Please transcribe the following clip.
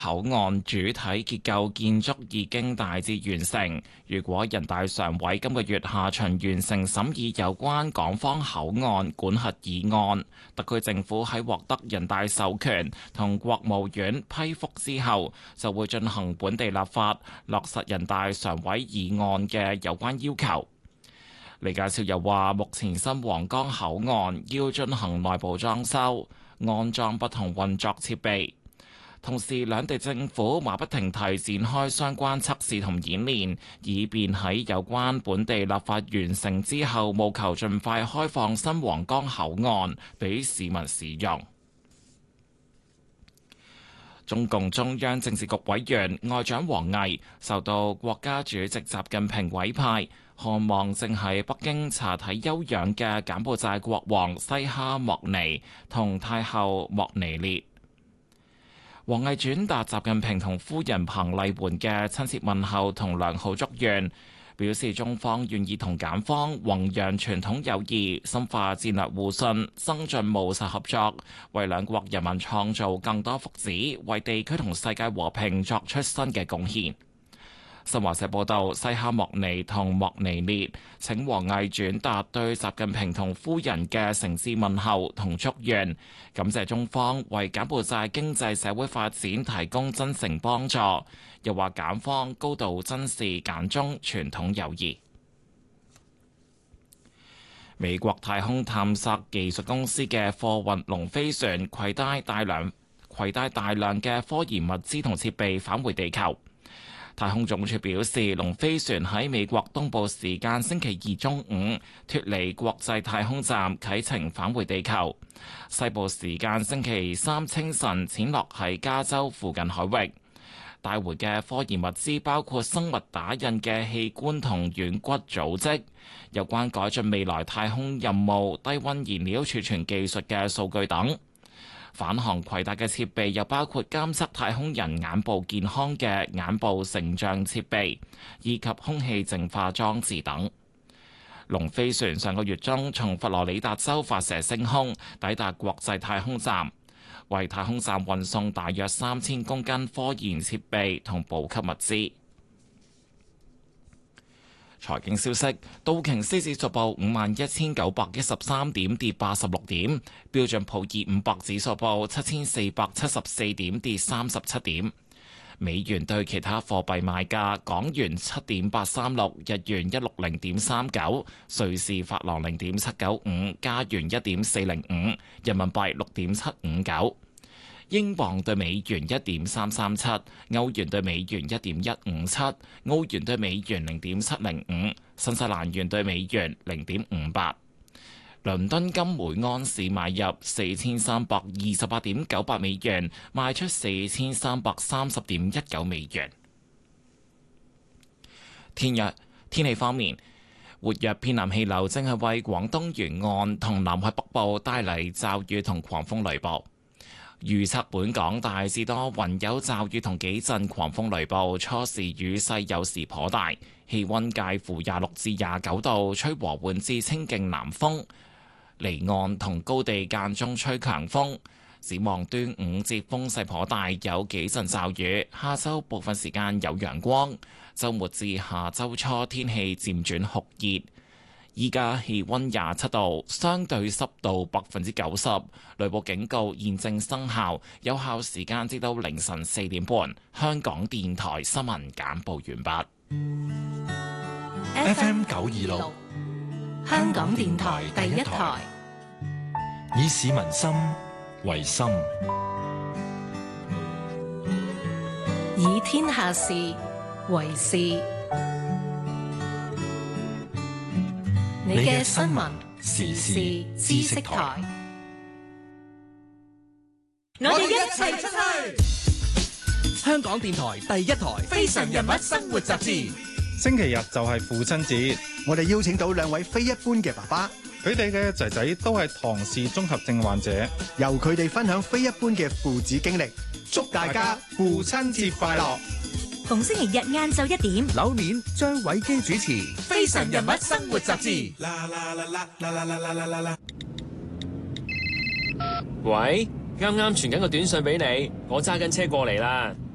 口岸主體結構建築已經大致完成。如果人大常委今個月下旬完成審議有關港方口岸管轄議案，特區政府喺獲得人大授權同國務院批覆之後，就會進行本地立法，落實人大常委議案嘅有關要求。李家超又話，目前新皇崗口岸要進行內部裝修，安裝不同運作設備。同時，兩地政府馬不停蹄展開相關測試同演練，以便喺有關本地立法完成之後，務求盡快開放新皇崗口岸俾市民使用。中共中央政治局委員外長王毅受到國家主席習近平委派，看望正喺北京查體休養嘅柬埔寨國王西哈莫尼同太后莫尼列。王毅轉達習近平同夫人彭麗媛嘅親切問候同良好祝願，表示中方願意同柬方弘揚傳統友誼，深化戰略互信，增進務實合作，為兩國人民創造更多福祉，為地區同世界和平作出新嘅貢獻。新華社報道，西哈莫尼同莫尼列請王毅轉達對習近平同夫人嘅誠摯問候同祝願，感謝中方為柬埔寨經濟社會發展提供真誠幫助，又話柬方高度珍視柬中傳統友誼。美國太空探索技術公司嘅貨運龍飛船攜帶大量嘅科研物資同設備返回地球。太空總署表示，龍飛船喺美國東部時間星期二中午脫離國際太空站啟程返回地球，西部時間星期三清晨潛落喺加州附近海域。帶回嘅科研物資包括生物打印嘅器官同軟骨組織，有關改進未來太空任務低溫燃料儲存技術嘅數據等。返航攜帶嘅設備又包括監測太空人眼部健康嘅眼部成像設備，以及空氣淨化裝置等。龍飛船上個月中從佛羅里達州發射升空，抵達國際太空站，為太空站運送大約3000公斤科研設備同補給物資。財經消息：道瓊斯指數報51,913點，跌86點；標準普爾500指數報7474點，跌37點。美元對其他貨幣賣價：港元7.836，日元160.39，瑞士法郎0.795，加元1.405，人民幣6.759。英鎊對美元1.337，歐元對美元1.157，澳元對美元0.705，新西蘭元對美元0.58。倫敦金每安士買入4328.98美元，賣出4330.19美元。天氣方面，活躍偏南氣流正係為廣東沿岸同南海北部帶嚟驟雨同狂風雷暴。預測本港大致多雲，有驟雨同幾陣狂風雷暴，初時雨勢有時頗大，氣溫介乎26至29度，吹和緩至清勁南風，離岸同高地間中吹強風。展望端午節風勢頗大，有幾陣驟雨，下週部分時間有陽光，週末至下週初天氣漸轉酷熱。依家氣溫27度，相對濕度90%，雷暴警告現正生效，有效時間至到凌晨4點半。香港電台新聞簡報完畢。FM 926，香港電台第一台，以市民心為心， 以天下事為事。你嘅新聞時事知識台， 我哋一齊出去。香港電台第一台《非常人物生活雜誌》。 星期日就係父親節， 我哋邀請到2位非一般嘅爸爸， 佢哋嘅仔仔都係唐氏綜合症患者， 由佢哋分享非一般嘅父子經歷， 祝大家父親節快樂。 逢星期日晏晝1點， 柳年張偉基主持《非常人物生活雜誌》。 喂，啱啱傳緊個短信俾你，我揸緊車過嚟啦。